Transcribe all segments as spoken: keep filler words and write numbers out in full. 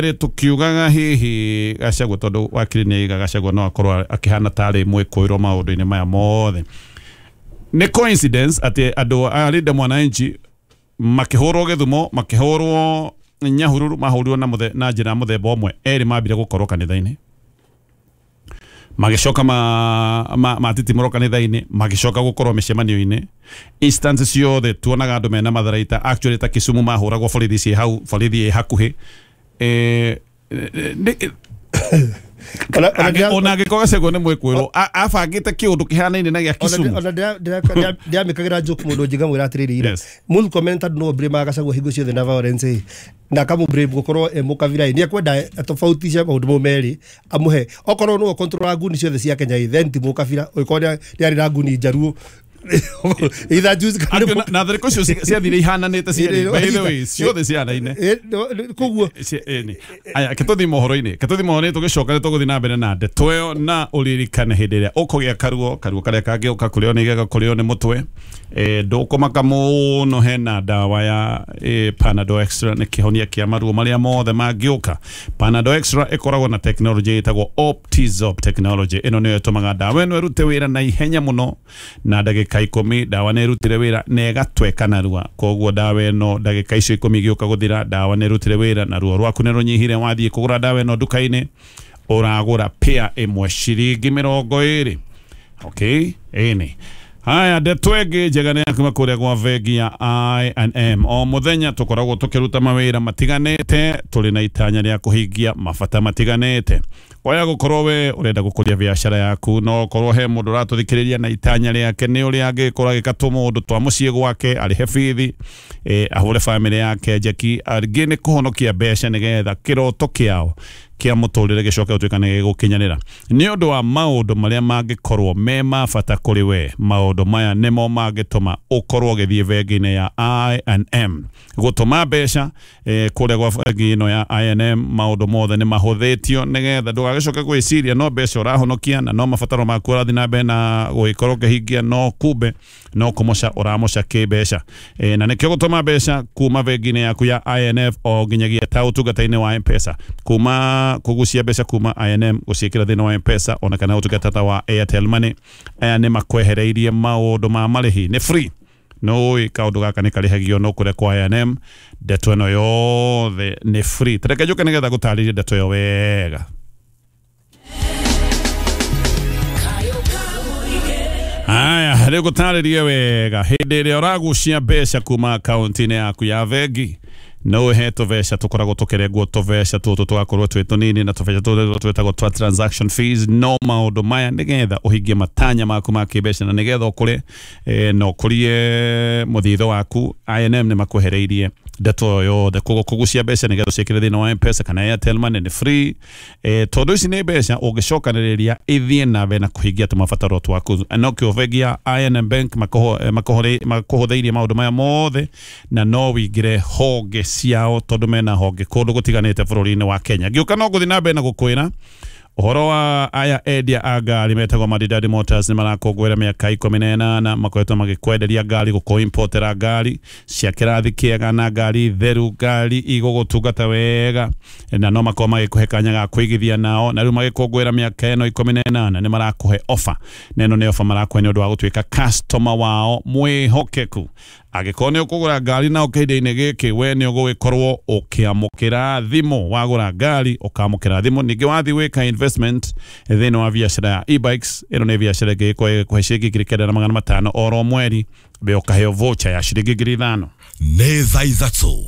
tukiugaga hihi Gachagua tondu wakiri ni Gachagua no akorwo akihana tari mwikoiro maundu-ini maya mothe ni coincidence ati andu arinde mwananchi makihurwo Githumo makihurwo Nyahururu mahurirwo na muthe na njira muthemba umwe eri mambire gukorwo kanitha-ini magishoka ma ma matitimuro kanitha-ini magishoka gukorwo micemanio-ini instances ciothe tuonaga andu mena matharaita actually ta Kisumu mahuragwo borithi ci hau borithi hakuhi eh ona agikoga sego ni mwikwiru abangite kiundu kihanaine na gia Kisumu ona ndia mikagira joke mundu njiga mwira atiriri mun commented no brema Gachagua hingo ciothe na violence na kamu brave gukorwo emukavira ni akwenda tofautisha maundu momeri amuhe okorwo no control nguni ciothe cia Kenya then ti mukavira oikona ni ari nguni njaruo Either juice kana na thiriko cio cia thire ihananite cia by the way ciothe cianaine kuguo ni aya kituthi mohoro-ini kituthi mohoro-ini tugicoka tuguthi na mbere na ndeto iyo na uririkane hindi ria ukugia karuo karuo karia kangiuka kurio ni gega kurio ni mutwe eh ndukumaka muno hena dawa ya eh, Panadol Extra ni kihonia kia maruo maria mothe mangiuka. Panadol Extra ikoragwo na technology itagwo Optizop technology. Ino niyo itumaga dawa ino irute wira na ihenya muno na ndagika ikumi dawa ne rutire wira na igatweka narua. Koguo dawa ino ndagika icio ikumi giuka guthira dawa ne rutire wira na ruo rwaku ne runyihire wathie kugura dawa ino duka-ini uragura pia imwe ciringi mirongo iri. Okay, eni haya ndetwege njegane yakuma kuria gwa vengi ya I and M o muthenya tukoragwo tukiruta mawira matiganete tuli na itanya ria kuhingia mabata matiganete oya gukorwo we urenda gukuria biashara yaku no korwo he mundu ratuthikiriria na itanya riake ni uri angikora gikatu mundu twa mucie gwake ari he bithi eh ahure family yake jeki arigine kuhonokia besha nigetha kiroto kiao kia muturire gicoke utwikane gukinyanira ni undu wa maundu maria mangikorwo me mabata kuri we maundu maya nimo mangituma ukorwo githie vengi-ini ya I and M gutuma besha eh kure gwa vengi ino ya I and M maundu mothe ni mahuthitio nigetha ndugagicoke gwiciria no besha urahonokia na no mabataro maku urathi na mbere na guikorwo kihingia no kube no kumoca uramoca kibesha eh na nikio gutuma besha kuma vengi-ini yaku ya I and F o ginyagia ta utungata-ini wa M-Pesa kuma kugucia besha kuma I and M gucikira thina wa M-Pesa ona kana utungata wa Airtel Money aya ni makwehereirie maundu ma marihi ni free no ikaundu gaka ni karihagio no kure kwa I and M ndeto ino yothe ni free tereka juka nigetha gutariria ndeto yo wega aya riu gutariria wega hindi iria uragucia besha kuma account-ini yaku ya vengi no he tovesha tukoragwo tukiregwo tovesha tutu tugakorwo twi tunini na tovesha tutu twetagwo twa transaction fees no maundu maya nigetha uhingie matanya maku ma kibesha na nigetha ukure eh, no kurie muthitho waku I and M ni makwehereirie ndeto yo de kugucia besha nigetha ucikire thina wa M-Pesa kana Airtel Money ni free eh, tondu ici ni besha ugicokaniriria ithie na bena kuhingia tumabataro twaku no kiovegia I and M Bank makoho makohore makohotheirie maundu maya mothe na no wingire hoge ciao tondu mena honge kundu gutiganite bururi-ini wa Kenya giuka no guthi na mbere na gukwira uhoro wa aya endia a ngari metagwo Madidadi Motors ni marakongwera miaka ikumi na inana makoretwo magikwenderia ngari guko importera ngari cia kirathi kiega na ngari theru ngari igugutungata wega na no makoma magikuhe kanya ga kuigithia nao na riu magikongwera miaka ino ikumi na inana ni marakuhe offer neno ni offer marakuhe ni undu wa gutwika customer wao mwihokeku agikone ukugura ngari na ukiinde-ini giki we ni ugugikorwo ukiamukira thimu wagura ngari ukamukira thimu ningi wathi wika investment thini wa biashara ya e-bikes ino ni biashara ngikwe kuhe ciringi ngiri kenda na magana matano oro mweri be ukaheo voucher ya ciringi ngiri ithano neza ithatũ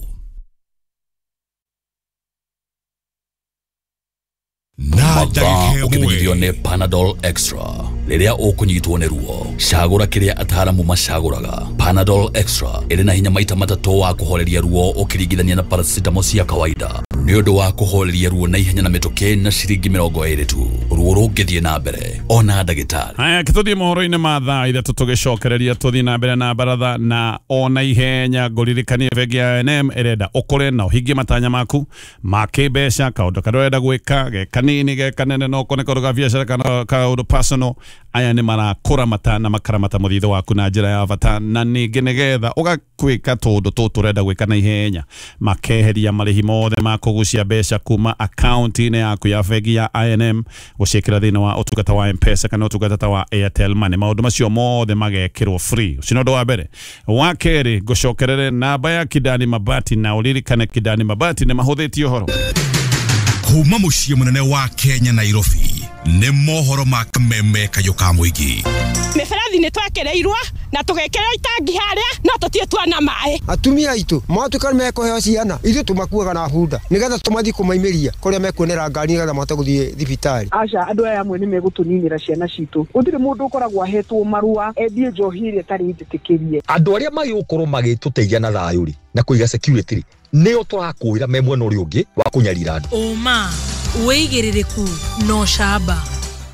na Mathaa ukimenyithio ni Panadol Extra. Riria ukunyitwo ni ruo, cagura kiria ataramu macaguraga. Panadol Extra iri na hinya maita matatu wa kuhoreria ruo ukiringithania na paracetamol cia kawaida. Ni undu wa kuhoreria ruo na ihenya na mituki na ciringi mirongo iri tu. ruo rungithie na mbere ona ndagitari. Aya kituthie mohoro-ini ma thaa ithe tutugicokereria tuthie na mbere na baratha na ona ihenya nguririkanie bengi ya I N M irenda ukure na uhingie matanya maku ma kimbeca kaundu karia urenda gwika ge kanini ge kanene no kone koruga biacara kana kaundu personal. Aya ni marakura matana makaramata muthitho waku na njira ya bata na ningi nigetha ugakwika tundu tutu urenda gwika na ihenya makeheria marihi mothe ma kugucia mbeca kuma account-ini yaku ya bengi ya I N M gucikira thini wa utungata wa M-Pesa kana utungata wa Airtel Money. Maundu macio mothe magekirwo free. Ucio ndo wa mbere. Wa keri gucokerere namba ya Kidani Mabati na uririkane Kidani Mabati ni mahuthitio horo kuma muciĩ munene wa Kenya Nairobi nĩ mohoro ma kameme kayo ka muigi. Mĩberethi nĩ twekereirwo na tugekera itangi haria no tutie twana maĩ. Atumia aitũ matuĩka mekũheo ciana ithuĩ tũmakuaga na bunda nĩgetha tũmathi kũmaimĩria kũrĩa mekuonera ngari nĩgetha mahote gũthiĩ thibitarĩ. Aca andũ aya amwe nĩ megũtũninĩra ciana citũ. Gũtirĩ mũndũ ũkoragwo ahetwo marũa endie njohi ĩrĩa ĩtarĩ njĩtĩkĩrie. Andũ arĩa magĩũkorwo magĩtũteithia na thayũ rĩ na kũiga security rĩ nĩo tũrakũĩra me mwena ũrĩa ũngĩ wa kũnyarira andũ. Oma wĩigĩrĩrĩku no camba.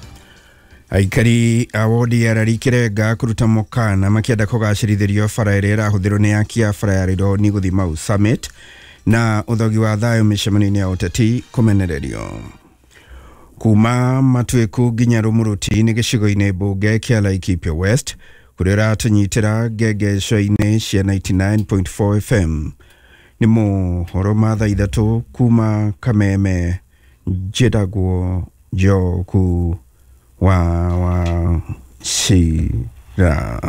Aikari a wodi ya Rarikirenga kuruta mukana makienda kugacĩrithĩrio bara ĩrĩa ĩrahũthĩrwo nĩ aki a bara ya Rironi gũthiĩ Mau Summit na ũthogi wa thayũ mĩcemanio-inĩ ya ũteti kũmenererio. Kuma Matuĩku nginya Rũmũrũti nĩ gĩcigo-inĩ mbunge kĩa Laikipia West kũrĩa ũratũnyitĩra ngengeco-inĩ cia ninety-nine point four F M. Nĩ mohoro ma thaa ithatũ kuma Kameme njĩtagwo Njoku wa wa Shira.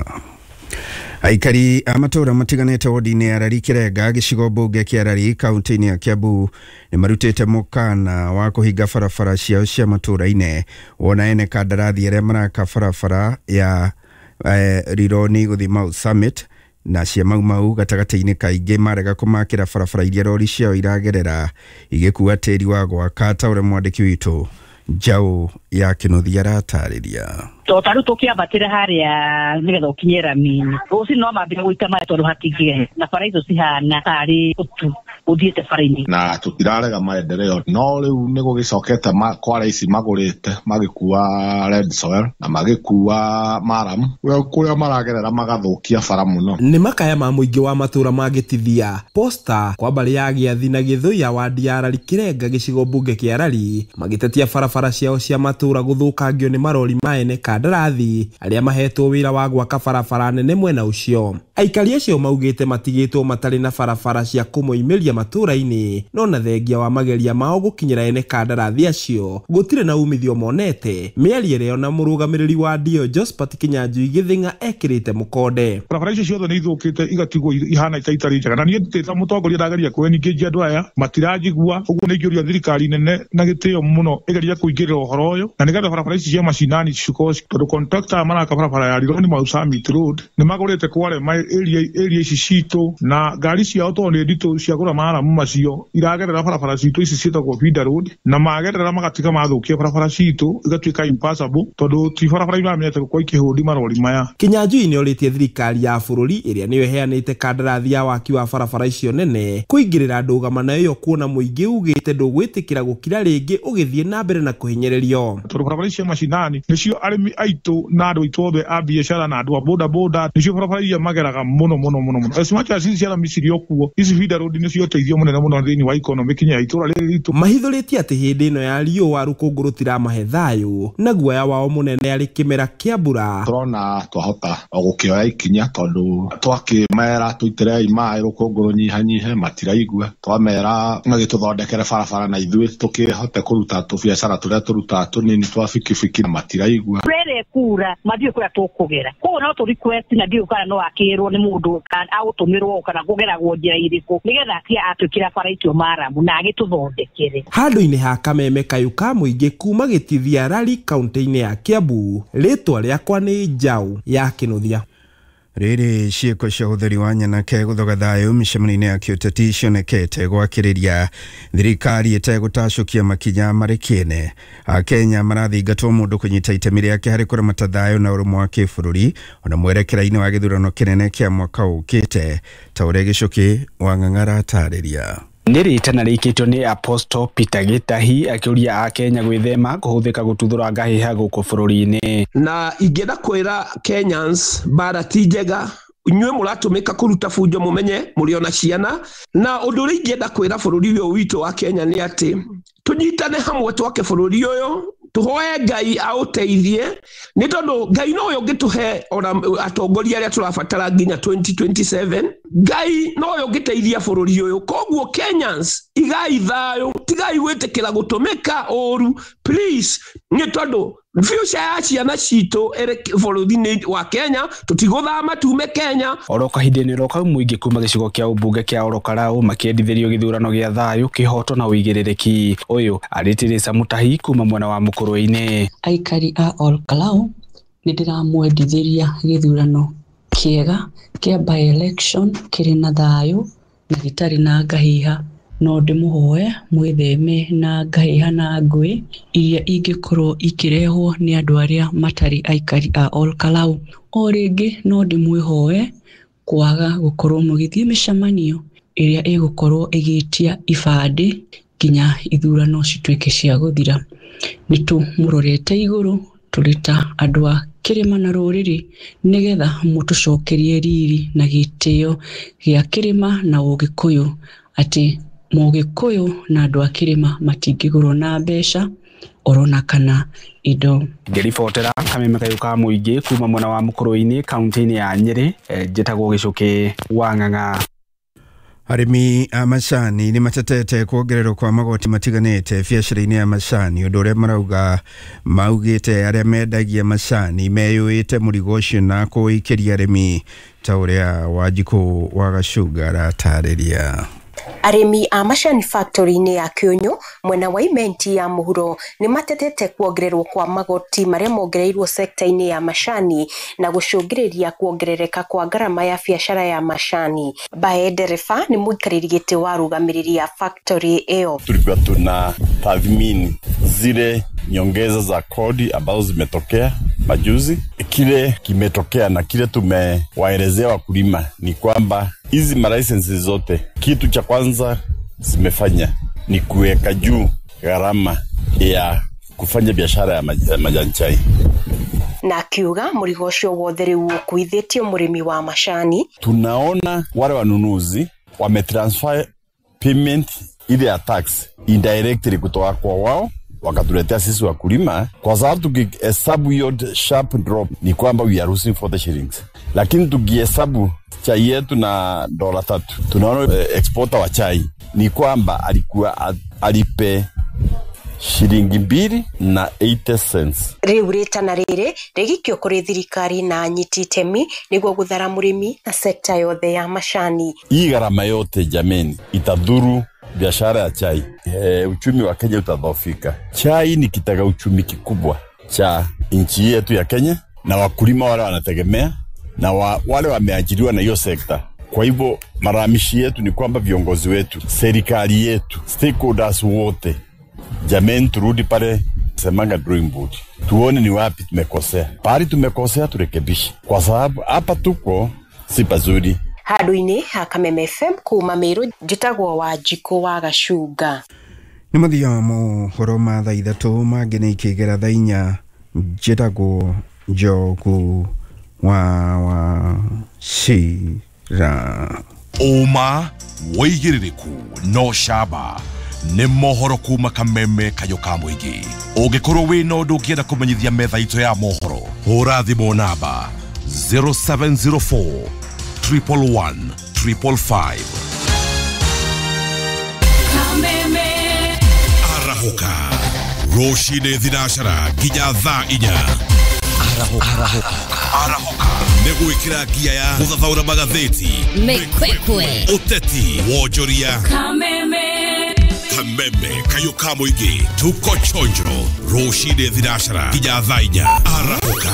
Aikari a matũra matiganĩte wodi-inĩ ya Rarikirenga gĩcigo mbunge kĩa Rari kaunti-inĩ ya Kiambu nĩ marutĩte mũkana wa kũhinga barabara ciao cia matũra-inĩ wona ene kandarathi arĩa maraka barabara ya eh, Rironi gũthiĩ Mau Summit na cia Mau Mau gatagatĩ-inĩ kaingĩ marega kũmakĩra barabara iria rori ciao iragerera igĩkua tĩri wa gwaka ta ũrĩa mwandĩki witũ Njau ya Kĩnuthia aratarĩria. Totaru tukiambatire haria nigetha ukinyera mini uci no mambire guita mai tondu hatingĩhe na bara icio cihana tarĩ utu uthiĩte bara-inĩ na tutirarega maendeleo no riu nĩ gũgĩcokete kwara ici magũrĩte magĩkua red soil na magĩkua maram kũrĩa maragerera magathukia bara mũno. Nĩ makaya ma mũingĩ wa matũra magĩtithia posta kwa mbarĩ ya Gĩathi na Gĩthũi wadi ya Rarikirenga gĩcigo mbunge kĩa Rari magĩtetia barabara ciao cia matũra gũthũkangio nĩ marori maene kandarathi arĩa mahetwo wĩra wa gwaka barabara nene mwena ũcio. Aikari acio maugĩte matigĩtwo matarĩ na barabara cia kũmoimĩria matũra-inĩ no na thengia wa mageria mao gũkinyĩra ene kandarathi acio gũtirĩ na umithio monete. Mĩario ĩrĩa na mũrũgamĩrĩri wa Dio Josephat Kinyanjui Gĩthĩng'a ekĩrĩte mũkonde. Barabara icio ciothe nĩ ithũkĩte igatigwo ihana itarĩ njega na niĩ ndĩta mũtongoria ndageria kũeningĩria andũ aya matiranjigua ũguo nĩ ingĩũria thirikari nene na gĩtĩo mũno ĩgeria kũingĩrĩra ũhoro ũyũ na nĩgetha barabara ici cia macinani cikorwo tondu contractor maraka barabara ya Rironi Mau Summit Road nĩ magũrĩte kware area area ici citũ na ngari ciao to nĩ nditũ ciagũra maramu macio iragerera barabara citũ ici ciĩtagwo Feeder Road na magerera magatiga mathũkia barabara citũ igatuĩka impassable tondu ti barabara imamenyete gũkorwo ikĩhũndi marori maya. Kinyanjui nĩ orĩtie thirikari ya bũrũri ĩrĩa nĩyo ĩheanĩte kandarathi ya waki wa barabara icio nene kũingĩrĩra ndũgamano ĩyo kuona mũingĩ ugĩte ndũgwĩtĩkĩra gũkira rĩngĩ ũgĩthiĩ na mbere na kũhinyererio. Tondu barabara icio macinani nĩcio arĩmi aitũ na andũ aitũ othe a biacara na andũ a boda boda nĩcio barabara iria mageraga mũno mũno mũno mũno. As much as ici cia Misiri okuo ici Feeder Road nĩcio ũteithio mũnene mũno thĩinĩ wa economy kinya ya itũra rĩrĩ ritũ. Mahithũrĩtie atĩ hĩndĩ ĩno ya riũa rũkũngũ rũtiramahe thayũ na guoya wao mũnene arĩ kĩmera kĩa mbura. Tũrona twahota gũkĩoya ikinya tondu twakĩmera tũitĩrei maĩ rũkũngũ rũnyihanyihe matiraigua twamera magĩtũthondekere barabara na ithuĩ tũkĩhote kũruta tũbiacara tũrĩa tũrutaga tũnini twa bikibiki na matiraigua. Rere kura mathiĩ kũrĩa tũkũgera koguo no tũ request na ndiũ kana no akĩrwo nĩ mũndũ agũtũmĩrwo kana kũgeragwo njĩra irĩkũ nĩgetha atia atwĩkĩra bara icio maramu na agĩtũthondekere. Handũ-inĩ ha Kameme kayũ ka mũingĩ kuma Gĩtithia Rari kaunti-inĩ ya Kiambu rĩtwa rĩakwa nĩ Njau ya Kĩnuthia. Rĩrĩ ciĩko cia ũtheri wa nyanake gũthoga thayũ mĩcemanio-inĩ ya kĩũteti cionekete gwakĩrĩria thirikari ĩtegũtacũkia makinya marĩ kĩene. Akenya marathingatwo mũndũ kũnyita itemi rĩake harĩ kũramata thayũ na ũrũmwe wa kĩbũrũri ona mwerekera-inĩ wa gĩthurano kĩnene kĩa mwaka ũkĩte ta ũrĩa Gĩcũki wa Ng'ang'a aratarĩria. Nĩrĩtana rĩkĩtwo nĩ Apostle Peter Gĩtahi akĩũria a Kenya gwĩthema kũhũthĩka gũtuthũra ngahĩha gũkũ bũrũri-inĩ. Na ingĩenda kwĩra Kenyans bara ti njega, inyuĩ mũratũmĩka kũruta bunjo mũmenye mũrĩ ona ciana, na ũndũ ũrĩa ingĩenda kwĩra bũrũri ũyũ witũ wa Kenya nĩ atĩ tũnyitane hamwe twake bũrũri ũyũ, tuhoe Ngai aũteithie, nĩ tondũ Ngai no yo ngĩtũhe ona atongoria arĩa tũrabatara nginya twenty twenty-seven. Ngai no yo ngĩteithia bũrũri ũyũ. Koguo Kenyans igai thayũ, tigai gwĩtĩkĩra gũtũmĩka ũru please, nĩ tondũ future ya ciana citũ ere bũrũri-inĩ wa Kenya, tũtigũthama tume Kenya. Oro kahinda-inĩ ro kau mũingĩ kuma gĩcigo kĩa ũmbunge kĩa Olokarau makĩendithĩrio gĩthurano gĩa thayũ, kĩhoto na ũigĩrĩrĩki. Ũyũ arĩ Teresa Mutahi kuma mwena wa Mũkũrũ-inĩ. Aikari a Olokarau nĩ ndĩramwendithĩria gĩthurano kĩega kĩa by election kĩrĩ na thayũ na gĩtarĩ na ngahĩha. No ndĩmũhoe mwĩtheme na ngahĩha na ngũĩ iria ingĩkorwo ikĩrehwo nĩ andũ arĩa matarĩ aikari a Olokarau. O rĩngĩ no ndĩmwĩhoe kwaga gũkorwo mũgĩthiĩ mĩcemanio ĩrĩa ĩgũkorwo ĩgĩtia ibandĩ nginya ithurano cituĩke cia gũthira. Nĩtũmũrorete igũrũ tũrĩ ta andũ a kĩrĩma na rũrĩrĩ, nĩgetha mũtũcokerie riri na gĩtĩo gĩa kĩrĩma na ũgĩkũyũ, atĩ Mũgĩkũyũ na andũ a kĩrĩma matingĩgũrwo na mbeca orona kana indo. Ngĩribotera Kameme Kayũ ka mũingĩ kuma mwena wa Mũkũrũ-inĩ kaunti-inĩ ya Nyĩrĩ, njĩtagwo Gĩcũkĩ wa Ng'ang'a. Arĩmi a macani nĩ matetete kuongererwo kwa magoti matiganĩte biacara-inĩ ya macani, ũndũ ũrĩa marauga maugĩte arĩa mendagia macani meyũĩte mũrigo ũcio na kũwĩkĩria arĩmi, ta ũrĩa Wanjikũ wa Gacuga aratarĩria. Arĩmi a macani factory-inĩ ya Kĩũnyũ mwena wa Imenti ya mũhuro nĩ matetete kuongererwo kwa magoti marĩa mongereirwo sekta-inĩ ya macani na gũcũngĩrĩria kuongerereka kwa ngarama ya biacara ya macani. Bae Ndereba nĩ mũikarĩri gĩtĩ wa rũgamĩrĩri ya factory ĩyo. Tulikuwa tuna tathmini zile nyongeza za kodi ambazo zimetokea majuzi. Kile kimetokea na kile tumewaelezea wakulima ni kwamba hizi malicenses zote, kitu cha kwanza zimefanya ni kuweka juu gharama ya kufanya biashara ya majani chai. Na kiuga mũrigo ũcio wothe rĩu ũkuithĩtio mũrĩmi wa macani. Tunaona wale wanunuzi wametransfer payment ile ya tax indirectly kutoka kwa wao wakatuletea sisi wakulima, kwa sababu tukihesabu hiyo sharp drop ni kwamba we are losing forty shillings. Lakini tukihesabu chai yetu na dola tatu, tunaona eh, exporter wa chai ni kwamba alikuwa alipe shilingi mbili na eighty cents. Rĩu rĩtana rĩrĩ rĩgĩkio kũrĩ thirikari na anyiti itemi nĩguo gũthara mũrĩmi na sekta yothe ya macani. Hii gharama yote jameni itadhuru biashara ya chai. E, uchumi wa Kenya utadhoofika. Chai ni kitega uchumi kikubwa cha nchi yetu ya Kenya, na wakulima wale wanategemea na wa, wale wameajiriwa na hiyo sekta. Kwa hivyo maramishi yetu ni kwamba viongozi wetu, serikali yetu, stakeholders wote, jameni turudi pale semanga drawing board, tuone ni wapi tumekosea. Pahali tumekosea turekebishe, kwa sababu hapa tuko si pazuri. Handũ-inĩ ha Kameme F M kuma Meru, njĩtagwo Wanjikũ wa Gacuga. Nĩ mũthia mohoro ma thaa ithatũ mangĩ nĩ ikĩgera thaa inya, njĩtagwo Njogu wa wa Cira. Ũma wĩigĩrĩrĩku no camba nĩ mohoro kuma Kameme Kayũ ka mũingĩ. Ũngĩkorwo wĩna ũndũ ũngĩenda kũmenyithia metha itũ ya mohoro, hũra thimũ namba zero seven zero four triple one triple five. Kameme Arahuka Roshide Thinacara nginya thaa inya. Arahuka Arahuka Negwĩkĩra ngia ya gũthathaũra magathĩti, Mĩkwekwe, ũteti, wonjoria. Kameme Kameme Kayũ ka mũingĩ, tuko chonjo. Roshide Thinacara nginya thaa inya. Arahuka.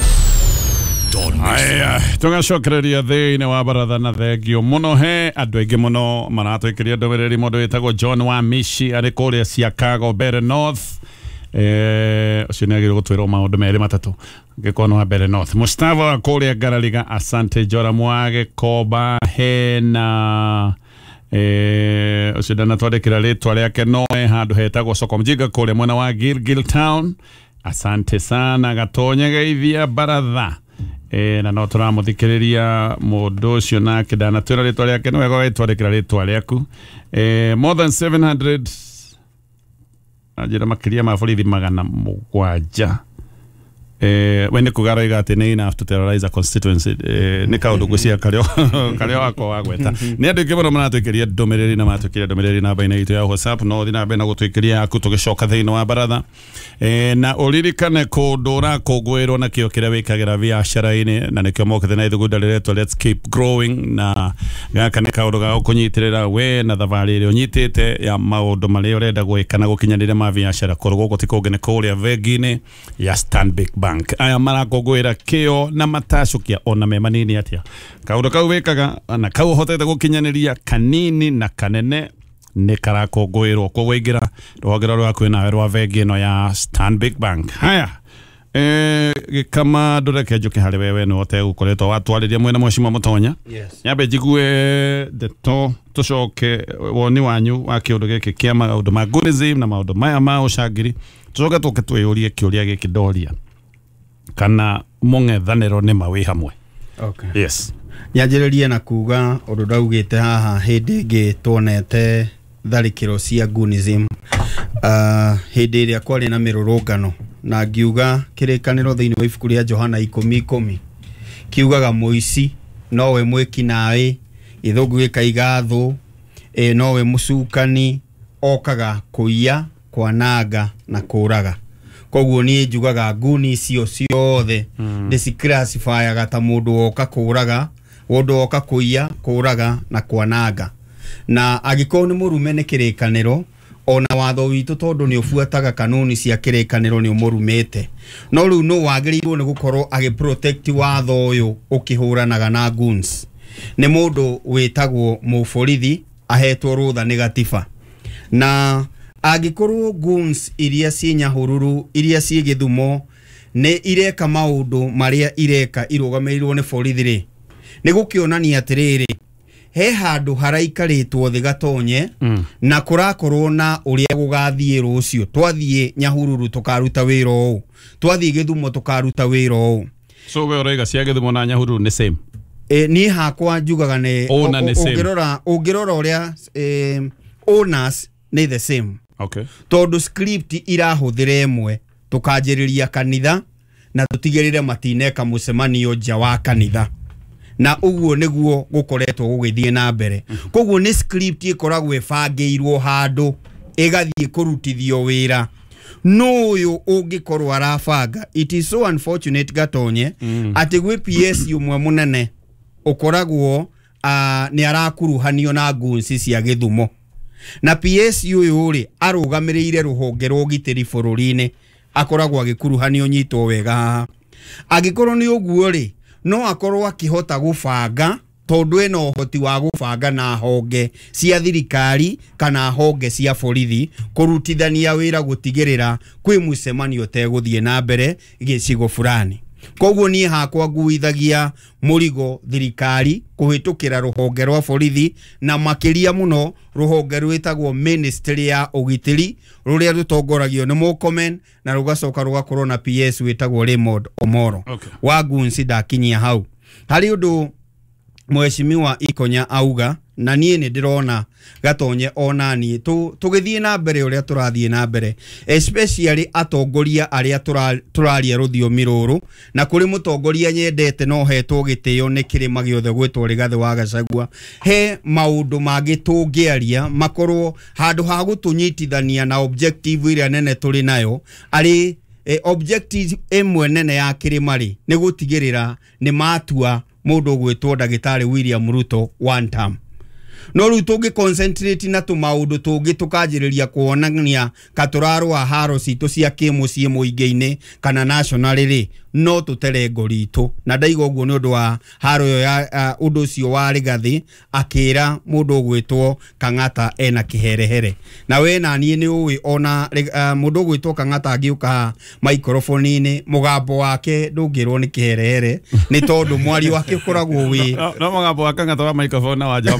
Aya, tugacokereria thĩinĩ wa baratha na thengio mũno he andũ aingĩ mũno maratwĩkĩria ndũmĩrĩri mũndũ wĩtagwo John wa Mishi arĩ kũrĩa Chicago Bere North. Eh, ũcio nĩ agĩrĩirwo gũtwĩrwo maũndũ merĩ matatũ ngĩkorwo wa Bere North. Mustafa wa kũrĩa Garariga, Asante Jora Mwage Koba hena eh ucio ndanatwandikira ritwa riake no handu hetagwo Soko Mjinga kule mwena wa Gilgil Town. Asante sana Gatonya Geithia Baratha. Eh na no turamuthikiriria mundu ucio nake ndanatwira ritwa riake no wega wetwandikira ritwa riaku. Eh more than seven hundred ajira makiria maborithi magana mugwanja. Eh wende kugara igate ne enough to terrorize a constituency eh ne kaundu gucia karyo karyo wako wagweta ne andu kibona manatwikiria ndomereri na matwikiria ndomereri na baina itu ya WhatsApp no thina bena gutwikiria akutugicoka thiino wa baratha eh na uririkane kundura kugwirwo na kio kiria wikagira biashara-ini na nikio mokethe na ithugunda riretwo let's keep growing na gaka ne kaundu ga kunyitirira we na thabari ri unyitite ya maundu maria urenda gwikana gukinyanira ma biashara korugo gutikugene kuria vegine ya Stanbic Bank. Aya marakogwira kio na matashukia ona me manini atia kaundu kau wekaga na kau hotete gukinyaniria kanini na kanene ne karakogwirwo kugwingira rwogera rwa kwina rwa vegi no ya Stanbic Bank. Haya eh kama ndureke njuke hari wewe no te ukoretwo watwariria mwena mweshima Mutonya. Yes. Nyambe jigue deto tucoke woni wanyu wa kiundu giki kia maundu ma Gunism na maundu maya ma ucangiri tucoke tuke twiyurie kiuria giki ndoria kana mung'ethaniro ni mawi hamwe. Okay. Yes. Nyanjiririe na kuga undu ndaugite haha hindi ingi tuonete tharikiro cia Gunism uh, hindi iria kwari na mirurungano na ngiuga kirikaniro thiini wa ibuku ria Johana ikumi ikumi kiugaga muici nowe mwiki nawe ithungu gikaigathu e nowe mucukani okaga kuiya kwananga na kuraga. Koguo ni njugaga nguni icio ciothe ndiciclassifyaga ta mundu oka kuraga mundu oka kuiya kuraga na kwananga na agikorwo ni murume ni kirikaniro ona watho witu tondu ni ufuataga kanuni cia kirikaniro ni umurumete no riu no wagirirwo ni gukorwo agi protect watho uyu ukihuranaga na goons ni mundu witagwo muborithi ahetwo rutha ni gatiba na agikorwo goons iria cinya hururu iria cie Githumo ne ireka maundu maria ireka irugamirwo ni borithi ri ni gukionania atiriri he handu haraikaritwo thi Gatonye mm. na kurakorwo na uria gugathie rucio twathie Nyahururu tukaruta wira u twathie Githumo tukaruta wira u so we orega cia Githumo na Nyahururu ni same e ni hakwa njugaga ne ungirora ungirora uria e owners ni the same. Okay. Tondu script irahuthire imwe tukanjiriria kanitha na tutigirire matineka mucemanio nja wa kanitha na uguo niguo gukoretwo gugithie na mbere. Koguo ni script ikoragwo ibangiirwo handu igathie kurutithio wira no uyu ungikorwo arabanga. It is so unfortunate Gatonye mm. ati gwi P S umwe munene ukoragwo uh, ni arakuruhanio na gunci cia Githumo na P S uyu ri arugamirire ruhonge rwa gitiri bururi-ini akoragwo agikuruhanio nyitwo wega agikorwo ni uguo ri no akorwo akihota gubanga tondu ena uhoti wa gubanga na honge cia thirikari kana honge cia borithi kurutithania wira gutigirira kwi mucemanio teguthie na mbere gicigo fulani. Koguo ni hakwa nguithagia murigo thirikari kuhitukira ruhonge rwa borithi na makiria muno ruhonge rwitagwo Ministry ya Ugitiri ruria rutongoragio ni Murkomen na rugacoka rugakorwo na P S witagwo Raymond Omoro. Okay. Wa gunci ndakinyia hau hari undu Mheshimiwa Ikonya auga na nie ni ndirona Gatonye ona ni tu tugithie na mbere uria turathie na mbere especially atongoria aria turaria ruthiomi ruru na kuri mutongoria nyendete no hetwo gitio ni kirima giothe gwitwo Rigathi wa Gachagua he maundu mangi tungiaria makorwo handu ha gutunyitithania na objective iria nene turi nayo ari e, objective emwe nene ya kirima ri ni gutigirira ni matua mundu gwitwo Ndagitari William Ruto one term. No riu tungi concentrate na tu maundu tungi tukanjiriria kuonania katurarwa haro citu cia kimucie muingi-ini kana national ri no tutere ngoritu na ndaiga uguo ni undu wa haro yo ya uh, undu cio wa Rigathi akira mundu gwitwo Kang'ata ena kiherehere na we na nie ni uwi ona uh, mundu gwitwo Kang'ata agiuka microphone ini mugambo wake ndungirwo ni kiherehere ni tondu mwari wake kuragwo wi no mugambo wa Kang'ata wa microphone na waja wa microphone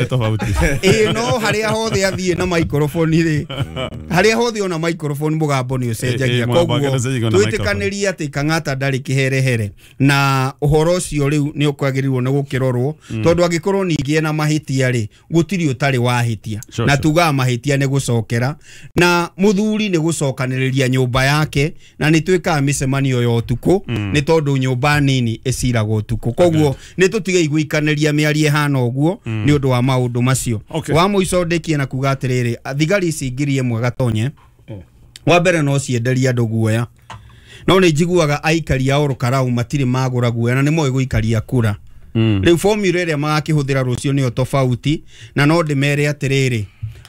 tofauti eh no haria hothe athie na microphone ri haria hothe ona microphone mugambo ni ucenjagia koguo twitikanĩria atĩ Kang'ata ndarĩ kĩherehere na ũhoro ũcio rĩu nĩ ũkwagĩrĩirwo nĩ gũkĩrorwo tondũ angĩkorwo ningĩ na mahĩtia rĩ gũtirĩ ũtarĩ wahĩtia na tugaga mahĩtia nĩ gũcokera na mũthuri nĩ gũcokanĩrĩria nyũmba yake na nĩ twĩkaga mĩcemanio ya ũtukũ nĩ tondũ nyũmba nini ĩciragwo ũtukũ koguo nĩ tũtige igũikanĩria mĩarie hana ũguo nĩ ũndũ wa maũndũ macio wa mũico ndĩkie na kuga atĩrĩrĩ thigari ici ngiri ĩmwe gatonye wa mbere no cienderia andũ guoya no nĩ njiguaga aikari a Orokarau matirĩ magũra guoya na nĩ moĩ gũikaria kura rĩu formula ĩrĩa magakĩhũthĩra rũcio nĩyo tofauti na no ndĩmere atĩrĩrĩ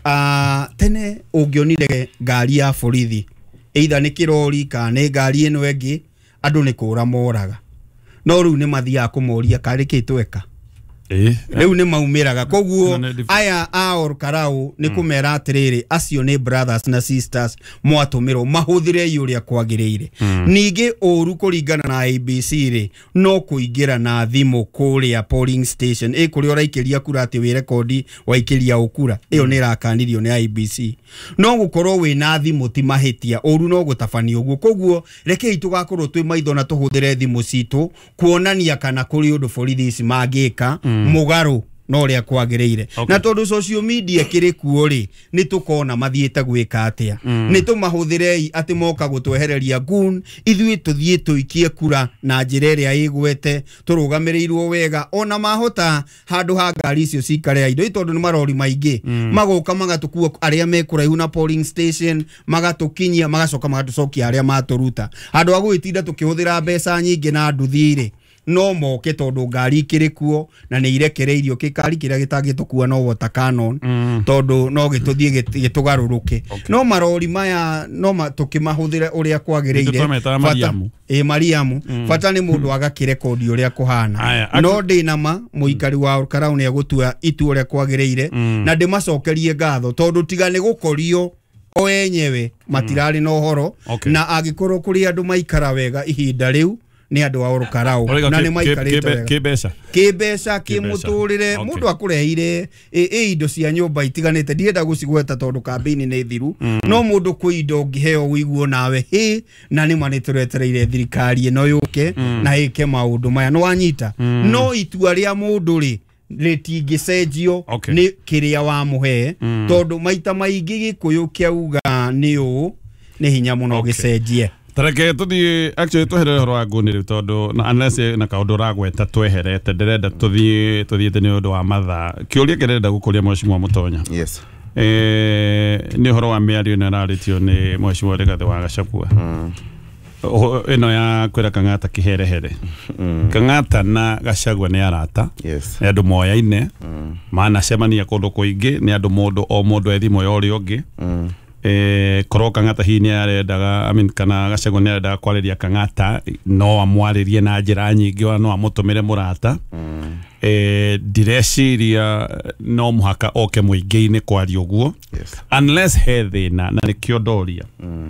tene ũngĩonire ngari ya borithi either nĩ kĩrori kana nĩ ngari ĩno ĩngĩ andũ nĩ kũra moraga no rĩu nĩ mathiaga kũmoria karĩ kĩ tweka eh rĩu nĩ maumĩraga koguo aya a Orokarau nĩ kũmera atĩrĩrĩ acio nĩ brothers na sisters mwatũmĩrwo mahũthĩre ũrĩa kwagĩrĩire ningĩ ũru kũringana na I B C rĩ no kũingĩra na thimũ kũrĩa polling station ĩ kũrĩa ũraikĩria kura atĩ wĩ rekodi waikĩria ũkura ĩyo nĩ rakanirio nĩ I B C no gũkorwo wĩ na thimũ ti mahĩtia ũru no gũtabanio ũguo koguo rekei tũgakorwo twĩ maitho na tũhũthĩre thimũ citũ kuonania kana kũrĩ ũndũ borithi ici mangĩka mugaru no ria kwagĩrĩire na tondu social media kĩrĩ kuo rĩ nĩ tũkona mathiĩte gwĩka atĩa nĩ tũmahũthĩrei atĩ moka gũtwehereria gun ithuĩ tũthiĩ tũikie kura na njĩra ĩrĩa ĩgwete tũrũgamĩrĩirwo wega ona mahota handũ ha ngari icio cikare indo tondũ nĩ marori maingĩ magoka magatũkua arĩa mekũraihu na polling station magatũkinyia magacoka magatũcokia arĩa matũruta handũ ha gwĩtinda tũkĩhũthĩra mbeca nyingĩ na nduthire no moke tondu ngari kĩrĩ kuo na nĩ irekereirio kĩkari kĩrĩa gĩtangĩtũkua no water cannon tondu no gĩtũthiĩ gĩtũgarũrũke no marori maya no tũkĩmahũthĩre ũrĩa kwagĩrĩire bata eh Mariamu bata nĩ mũndũ agakĩrekodi ũrĩa kũhana no ndĩnama mũikari wa Orokarau nĩ agũtua itu ũrĩa kwagĩrĩire na ndĩmacokerie ngatho tondu tiga nĩ gũkorio o enyewe matirarĩ na ũhoro na angĩkorwo kũrĩ andũ maikara wega ihinda rĩu ni andu a Orokarau na ni maikarite kĩbeca kĩbeca kĩmũtũrĩre mũndũ akũreheire indo cia nyũmba itiganĩte ndienda gũcigweta tondu kambĩini nĩ thiru no mũndũ kwĩ indo ngĩheo wĩiguo nawe hĩ na nĩ manĩtũretereire thirikari ĩno yũke na ĩke maũndũ maya no wanyita no itua rĩa mũndũ rĩ rĩtingĩcenjio nĩ kĩrĩa wa mũhe tondu maita maingĩ gĩkũyũ kĩauga nĩ ũũ nĩ hinya mũno gĩcenjie Tareke tuthi actually twehere horo wa nguni riu tondu na unless na kaundu ragweta tweherete ndirenda tuthi tuthiite ni undu wa matha kiuria kirenda gukuria Mheshimiwa Mutonya yes eh ni horo wa miario na raritio ni Mheshimiwa Rigathi wa Gachagua ino ya kwira Kang'ata kiherehere Kang'ata na Gachagua ni arata yes andu moyaine maana cemania kundu kuingi ni andu mundu o mundu ethimo yori ungi eh koro Kang'ata hi ni arendaga I mean kana Gachagua ni arendaga kwariria Kang'ata no amwaririe na njira nyingi wa no amutumire murata eh direciria no muhaka oke muingi-ini kwaria uguo unless he thina na nikio ndoria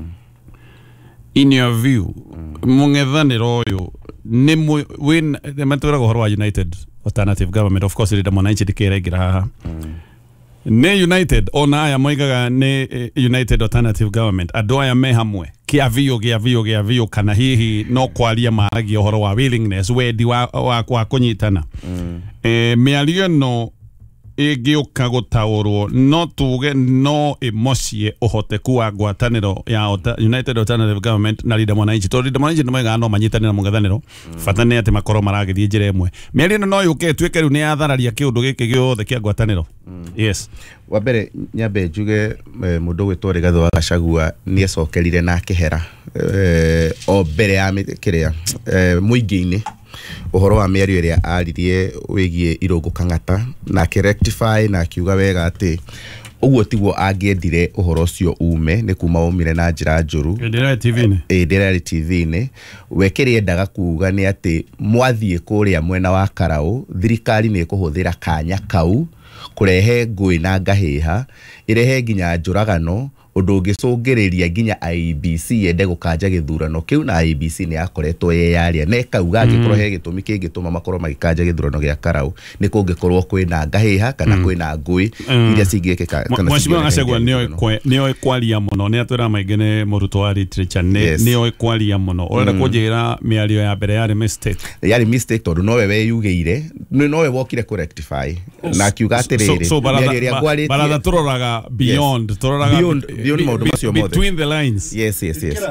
in your view mung'ethaniro uyu ni win maturaga horo wa United Alternative Government of course rida mwananchi dikirengira haha ne United ona aya moigaga ne United Alternative Government andu aya me hamwe kia vio gia vio gia vio kana hihi no kwaria maragi horo wa willingness wendi wa wa, wa kunyitana mm. eh miario no igioka gutaurwo no tuge no emocie uhoteku wa ngwataniro ya United Alternative Government na rida mwananchi to rida mwananchi no mega no manyitanira mung'ethaniro fatane ati makoro maragithie njira imwe miario no yuke twike riu ni athararia kiundu giki giothe kia ngwataniro yes wa mbere nyambe njuge mundu gwitwo Rigathi wa Gachagua ni acokerire na kihera o mbere ya kiria muingi-ini uhoro wa miario iria aririe wigie Irungu Kang'ata na ke rectify na kiuga wega ati uguo tiguo angiendire uhoro ucio ume ni kuma umire na njira njuru ndira T V-ini eh ndira T V-ini wekeri endaga kuuga ni ati mwathie kuria mwena wa Karau thirikari ni kuhuthira kanya kau kurehe ngui na ngahiha irehe nginya njuragano undu ungicungiriria nginya I E B C yende gukanja githurano kiu na I E B C ni yakoretwo yeyaria na ikauga angikorwo he gitumi kingituma makorwo magikanja githurano gia Karau ni kungikorwo kwina ngahiha kana kwina ngui iria cingikika kana Mheshimiwa Gachagua nio ikwaria muno ni atwira maingene muruto wa literature nio ikwaria muno urenda kunjira miario ya mbere yari mistake yari mistake tondu nowe we yugeire nowe wokire ku rectify na kiuga atiriri so baratha turoraga beyond turoraga beyond beyond maundu macio mothe between the lines yes yes yes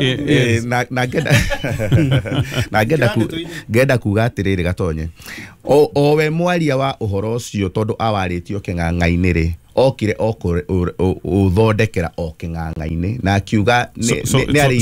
na na ngenda na ngenda ku ngenda kuga atiriri Gatonye o o we mwaria wa uhoro ucio tondu awaritio king'ang'a-ini ri okire okore uthondekera o king'ang'a-ini na kiuga ni ari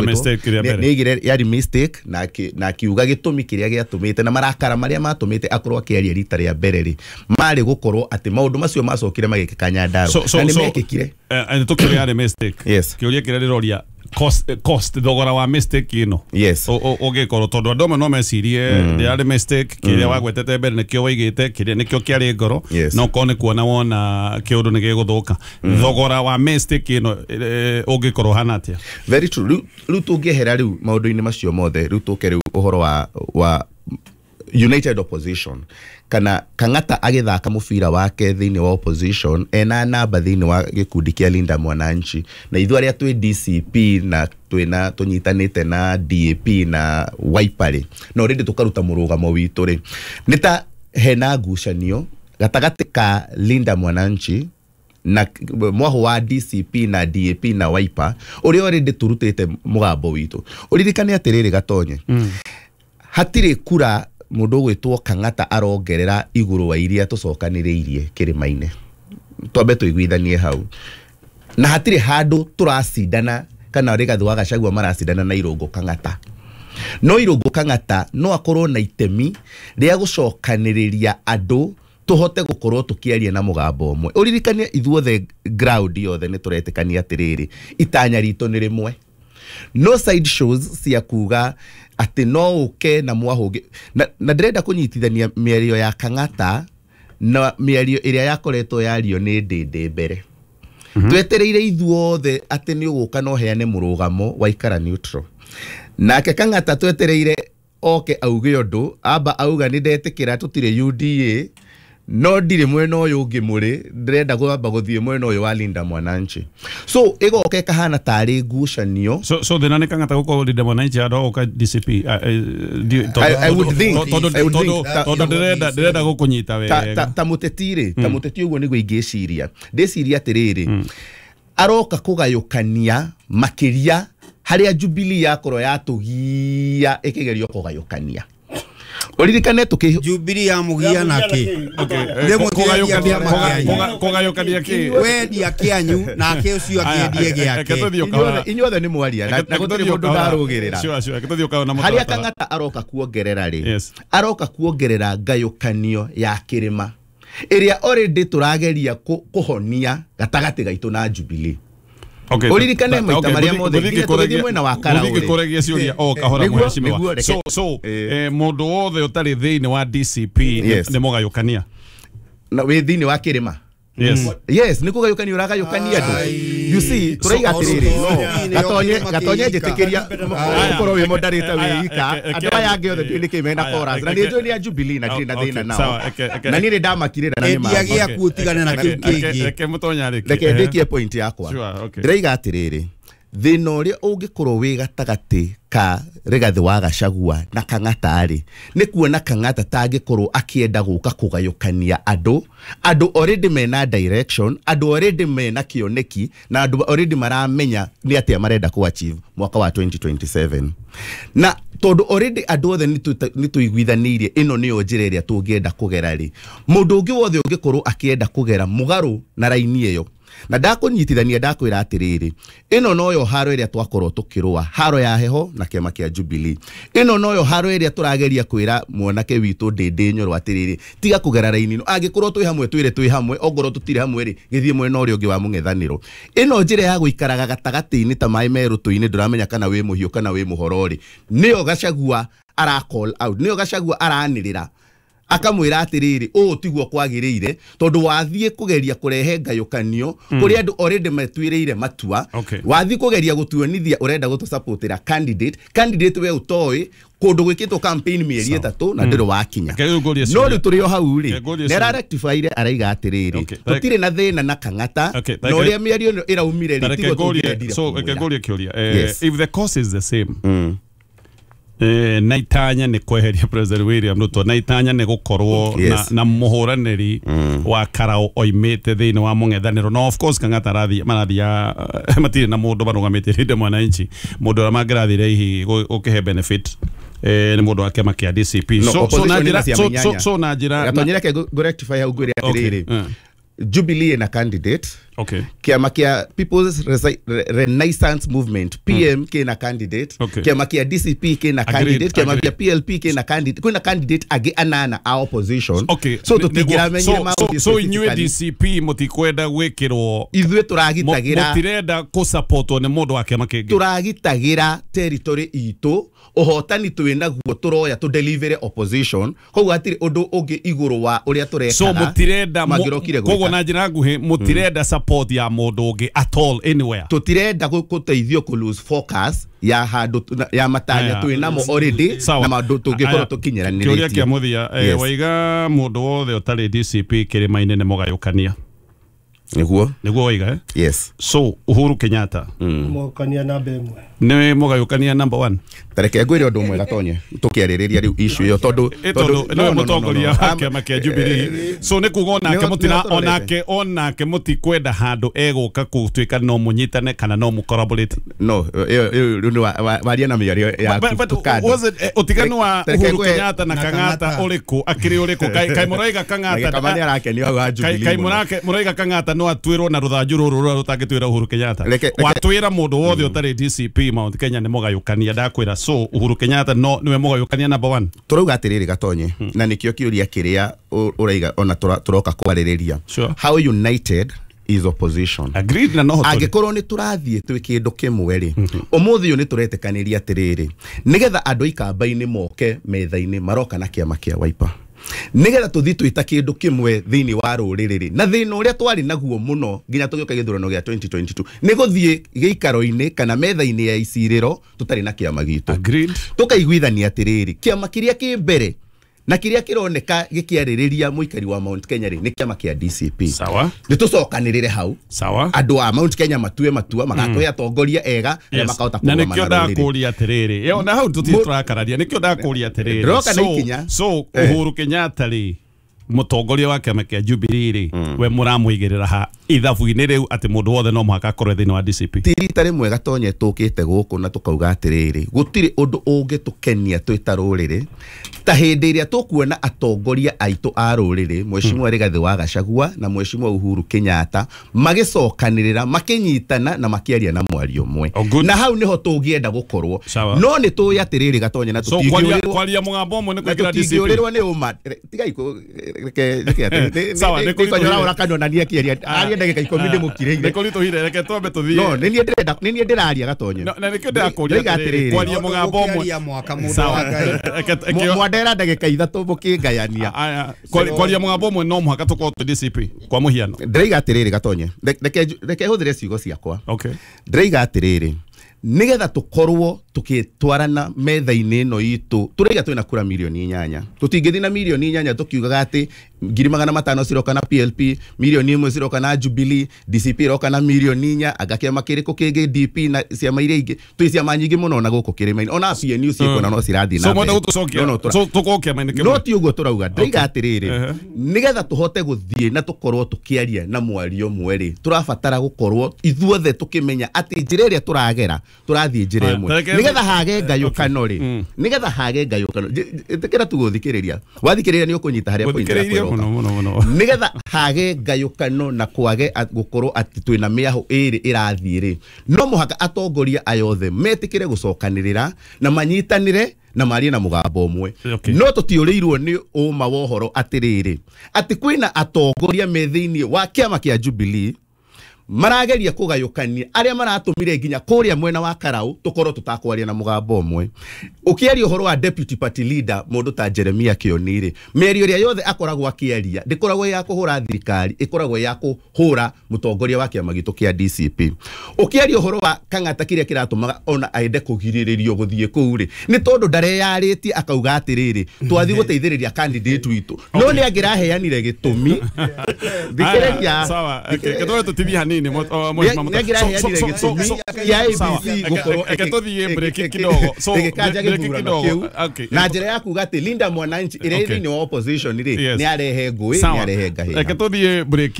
ni igire yari mistake na na kiuga gitumi kiria giatumite na marakara maria matumite akorwo akiaria rita ria mbere ri mari gukorwo ati maundu macio macokire magikika Nyandarua na ni mekikire and tukire yari mistake kiuria kiria riroria cost cost thogora wa mistake ino yes ogikorwo tondu andome no mecirie yari mistake kiria wagwetete mbere nikio waigite kiria nikio kiari ngoro no kone kuona wona kiundu ni giguthuka thogora wa mistake ino ogikorwo hana atia very true ru tungihera ru maundu-ini macio mothe ru tuke ru uhoro wa wa United Opposition kana Kang'ata agithaka mubira wake thiini wa opposition ena namba thiini wa gikundi kia Linda Mwananchi na ithu aria twi D C P na twina tunyitanite na D A P na Wiper no rindi tukaruta murugamo witu ri nita hena ngucanio gatagati ka Linda Mwananchi na mwaho wa D C P na D A P na Wiper uria rindi turutite mugambo witu uririkane atiriri Gatonye hatire kura mundu gwitwo Kang'ata arongerera iguru wa iria tucokaniriirie kirima-ine twambe tuiguithanie hau na hatire handu turacindana kana Rigathi wa Gachagua maracindana na Irungu Kang'ata no Irungu Kang'ata no akorwo na itemi ria gucokaniriria andu tuhote gukorwo tukiaria na mugambo umwe uririkanie ithuothe ground yothe ni turetikania atiriri itanya ritu ni rimwe no side shows cia kuga ati no uke na mwahoge na, na ndirenda kunyitithania mĩario ya Kang'ata na mĩario iria yakoretwo yario ni ndinde mbere mm -hmm. twetereire ithuothe ati ni uguka no heane murugamo wa ikara neutral nake Kang'ata twetereire oke auge undu amba auga ni ndetikira tutire U D A no ndire mwena uyu ungi muri ndirenda gwamba guthie mwena uyu wa Linda Mwananchi so igoke kahana tari ngucanio so so thina ni Kang'ata guko Linda Mwananchi ado oka D C P I would think tondu ndirenda ndirenda gukunyita wega ta mutetire ta muteti uguo niguo ingiciria ndiciria atiriri aroka kugayukania makiria haria Jubilee yakorwo yatugia ikigerio kugayukania uririkane tuki Jubilee ya mugia naki ndemo kugayukania ki wendi akianyu nake ucio akiendie giake inyuothe ni mwaria na gutiri mundu ndarugirira haria Kang'ata aroka kuongerera ri aroka kuongerera ngayukanio ya kirima iria already turageria kuhonia gatagati gaitu na Jubilee okay uririkane maita maria mothe nginya mwena wa Karau uri kuregia ciuria o kahora mheshimiwa so so mundu wothe utari thiini wa D C P ni mugayukania na we thiini wa kirima yes yes ni kugayukania uragayukania ndu you see turaiga atiriri Gatonye Gatonye njitikiria ukorwo wi moderate wi ika andu aya angi othe ndi kimena chorus na ni njoni ya Jubilee na ndi na thina nao na ni ndamakirira na ni ma ndia gia kutigana na kiu kingi reke mutonya reke reke ndikie point yakwa ndiraiga atiriri thina uria ungikorwo wi gatagati ka Rigathi wa Gachagua na Kang'ata ri ni kuona Kang'ata tangikorwo akienda guka kugayukania andu andu already mena direction andu already mena kioneki na andu already maramenya ni atia marenda ku achieve mwaka wa twenty twenty-seven na tondu already andu othe ni tuiguithanirie ino ni njira iria tungienda kugera ri mundu ungi wothe ungikorwo akienda kugera mugaru na raini iyo na ndakunyitithania ndakwira atiriri ino noyo haro iria twakorwo tukirua haro ya heho na kiama kia Jubilee ino noyo haro iria turageria kwira mwanake witu ndindi nyoro atiriri tiga kugera raini no angikorwo twi hamwe twire twi hamwe ongorwo tutire hamwe ri githie mwena uria ungi wa mung'ethaniro ino njira ya guikaraga gatagati-ini ta mai meru tuini nduramenya kana wi muhio kana wi muhorori niyo Gachagua ara call out niyo Gachagua aranirira akamwira atiriri o tiguo kwagirire tondu wathie kugeria kurehe ngayukanio kuri andu already metwiriire matua wathie kugeria gutuonithia urenda gutu supportira candidate candidate we utoi kundu gwikitwo campaign mieri itatu na ndiro wakinya no ri turi o hau ri nera rectify araiga atiriri tutire na thina na kangata no ria mieri iraumire ri tigo tugiendire so kegoria kioria if the cost is the same Eh, na itanya ni kweheria President William Ruto na itanya ni gukorwo yes. na, na muhuraniri mm. wa karao oimete thini wa mung'ethaniro no of course kangata rathi marathia uh, matire na mundu barugamite rinde mwananchi mundu ra mangirathire ihi ukihe benefit eh ni mundu wake makia D C P no, so so na njira so, so, so na njira gatonyera ke go rectify au gwire atiriri okay. uh. Jubilee na candidate okay kiama kia People's Resi Re Renaissance Movement P M mm. kina candidate okay. kiama kia D C P kina candidate kiama kia P L P kina candidate kuna candidate age anana a opposition okay so tutigira menyere ma so, so inywe D C P mutikwenda gwikirwo ithwe turagitagira mutirenda ku support ne mundu wake makenge turagitagira territory itu uhotani twina guo turoya to deliver opposition koguo atiri undu ungi iguru wa uria tureka so mutirenda koguo na njira nguhi mutirenda support ya mundu ungi at all anywhere tutirenda guteithio ku lose focus ya handu ya matanya twina mo already na mandu tungikorwo tukinyiranirie kiuria kia muthia waiga mundu wothe utari D C P kirima-ini ne mugayukania niguo niguo waiga eh yes so Uhuru Kenyatta mugayukania namba imwe ne mugayukania number one tareke ngwire undu mwe gatonye tukiaririria riu issue yo tondu tondu no mutongoria wake makia Jubilee so ne kugona ke mutina onake onake mutikwenda handu eguka kutwika no munyitane kana no mu collaborate no ru waria na miario ya was it utiganu wa Uhuru Kenyatta na Kang'ata uriku akiri uriku kai muraiga Kang'ata kama ni arakeni wa Jubilee kai murake muraiga Kang'ata no atwirwo na ruthanju ruru rura rutangitwira Uhuru Kenyatta watwira mundu wothe utari D C P Mount Kenya ni mugayukania ndakwira so Uhuru Kenyatta no niwe mugayukania number one turauga atiriri gatonye hmm. na nikio kiuria kiria uraiga ona turoka kwaririria sure. How united is opposition agreed na no agikorwo ni turathie twi kindu kimwe ri umuthi ni turetekaniria atiriri nigetha andu ikamba-ini moke metha-ini maroka na kiama kia Wiper nigetha tuthi twita kindu kimwe thiini wa ruriri na thina uria twari naguo muno nginya tugioka githurano gia twenty twenty-two ni guthie giikaro-ini kana metha-ini ya isiriro tutari na kiama gitu agreed tukaiguithania atiriri kiama kiria ki mbere na kiria kironeka gikiaririria muikari wa Mount Kenya ri ni kiama kia D C P sawa ni tucokanirire hau sawa andu a Mount Kenya matue matua magatoya atongoria ega na makahota kuuma na nikio ndakuria atiriri yo na hau tutitrakararia nikio ndakuria atiriri so so Uhuru Kenyatta ri mutongoria wa kiama kia Jubilee ri we muramuigirira ha ithabu-ini riu ati mundu wothe no muhaka akorwo thini wa D C P tirita rimwe gatonye tukite guku na tukauga atiriri gutiri undu ungi tukenia twita ruriri ta hindi iria tukuona atongoria aitu a ruriri Mheshimiwa Rigathi wa Gachagua na Mheshimiwa Uhuru Kenyatta magicokanirira makinyitana na makiaria na mwario mwe na hau niho tungienda gukorwo no ni tu atiriri gatonye na tutigiorirwo kwaria mugambo mwe ni kugira D C P tutigiorirwo ni uma tigai reke reke sawa ni kunyora ora kanona ni akiaria aria ndagika ikumi ndi mukireire ni kuri tuhire reke twambe tuthie no ni ni ndirenda ni ni ndiraria gatonye na nikio ndakuria kwaria mugambo mwe mwaka mundu wa ngai mwandera ndagika ithatu mukingayania kwaria mugambo mwe no muhaka tukorwo D C P kwa muhiano ndiriga atiriri gatonye reke reke huthire ciugo ciakwa okay ndiriga atiriri nigetha tukorwo tukitwarana metha-ini no itu turiga twina kura milioni inyanya tutingithi na milioni inyanya tukiugaga ati ngiri magana matano ciroka na P L P milioni imwe ciroka na Jubilee D C P roka na milioni inya agakiama kiriko kingi D P na ciama iria ingi twi ciama nyingi muno na guku kirima ona P N U ciiko na no cirathi na so mwenda gutucokia so tukokia maine kimwe no ti uguo turauga ndaiga atiriri nigetha tuhote guthie na tukorwo tukiaria na mwario mweri turabatara gukorwo ithuothe tukimenya ati njira iria turagera turathie njira imwe nigetha hage ngayukano ri nigetha hage ngayukano tikira tuguthikiriria wathikiriria ni ukunyita haria point nigetha hage ngayukano na kwage gukorwo ati twina miaho iri irathie ri no muhaka atongoria ayothe metikire gucokanirira na manyitanire na maria na mugambo umwe no tutiurirwo ni uma wohoro atiriri ati kwina atongoria methiini wa kiama kia Jubilee marageria kugayukania aria maratumire nginya kuria mwena wa Karau tukoro tutakwaria na mugambo umwe ukiaria uhoro wa deputy party leader mundu ta Jeremia Kionire meri uria yothe akoragwo akiaria ndikoragwo ya kuhura thirikari ikoragwo ya kuhura mutongoria wa kiama gitu kia D C P ukiaria uhoro wa Kang'ata kiria kiratumaga ona aende kugiriririo guthie kuuri ni tondu ndareyaritie akauga atiriri twathi guteithiriria candidate witu no ni angiraheanire gitumi thikiriria sawa ketore tutithia hanini na njira ya kuga ati Linda Mwananchi ire ni opposition ri ni arehe ngui ni arehe ngahi reke tuthie break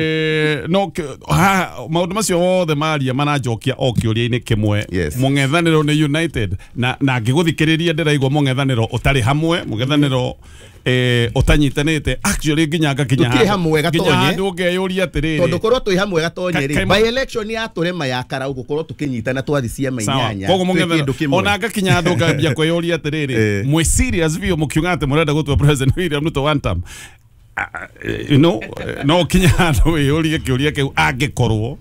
no maundu macio wothe maria manajokia o kiuria-ini kimwe mung'ethaniro ni United na na ngiguthikiriria ndiraigwa mung'ethaniro utari hamwe mung'ethaniro eh utanyitanite actually nginya ngakinya tuki hamwe gatonye ndungeyuria atiriri tondu korwo twi hamwe gatonye ri by election ya turema ya Karau gukorwo tukinyitana twathi ciama inyanya kogo mung'ethaniro ona ngakinya ndu ngambia kweyuria atiriri mwe serious vio mukiunga ati murenda gutwa President William Ruto one term you know no kinya ndu yuria kiuria kiu angikorwo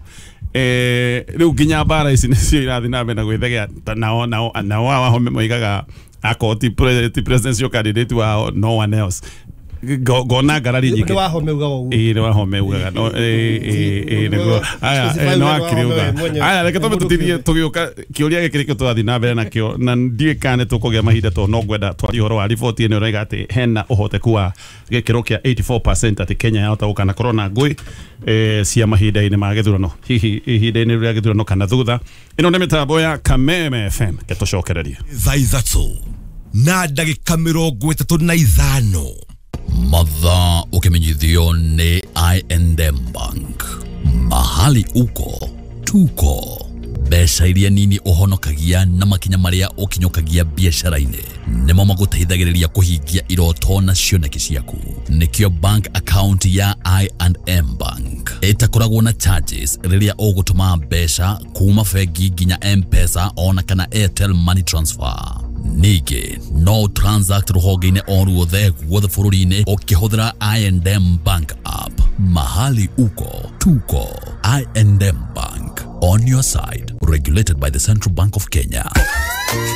eh riu nginya bara ici nicio irathi na mbere na gwithegea nao nao nao wahome moigaga akoti presidential candidate wa no one else go go na garari nyike ni wahome uga wo eh ni wahome uga no eh eh nego aya no akiriuga aya reke tobe tutithie tugioka kiuria gikirike twathi na mbere nakio na ndie kane tukugia mahinda to no gwenda twari horo wa report ino raiga ati hena uhoteku wa gikiro kia eighty-four percent ati Kenya yahota gukana corona ngui eh cia mahinda ine magethurano hihi ihinda ine ria gethurano kana thutha ino nĩ mitambo ya Kameme F M ketucokereria thaa ithatũ na ndagĩka mĩrongo ĩtatũ na ithano mathaa ukimenyithio ni I and M Bank mahali uko tuko mbeca iria nini uhonokagia na makinya maria ukinyokagia biashara-ini nimo maguteithagiriria kuhingia iroto na cioneki ciaku nikio bank account ya I and M Bank itakoragwo na charges riria ugutuma mbeca kuma bengi nginya M-Pesa ona kana Airtel money transfer nige no transact ruhonge-ini o ruothe guothe bũrũri-inĩ ũkĩhũthĩra I and M Bank app mahali uko tuko I and M Bank on your side regulated by the Central Bank of Kenya.